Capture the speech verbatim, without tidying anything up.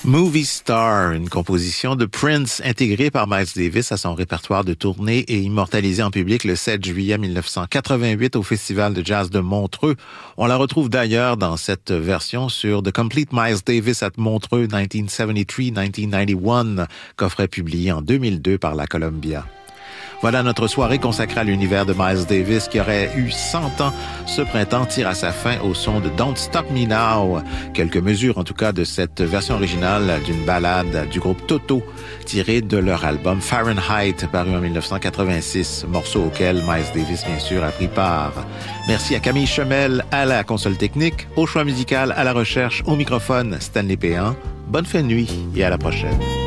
Movie Star, une composition de Prince intégrée par Miles Davis à son répertoire de tournée et immortalisée en public le sept juillet mille neuf cent quatre-vingt-huit au Festival de jazz de Montreux. On la retrouve d'ailleurs dans cette version sur The Complete Miles Davis at Montreux dix-neuf soixante-treize dix-neuf quatre-vingt-onze, coffret publié en deux mille deux par la Columbia. Voilà, notre soirée consacrée à l'univers de Miles Davis qui aurait eu cent ans ce printemps tire à sa fin au son de Don't Stop Me Now. Quelques mesures en tout cas de cette version originale d'une ballade du groupe Toto tirée de leur album Fahrenheit paru en mille neuf cent quatre-vingt-six, morceau auquel Miles Davis bien sûr a pris part. Merci à Camille Chemel à la console technique, au choix musical, à la recherche, au microphone Stanley Péan. Bonne fin de nuit et à la prochaine.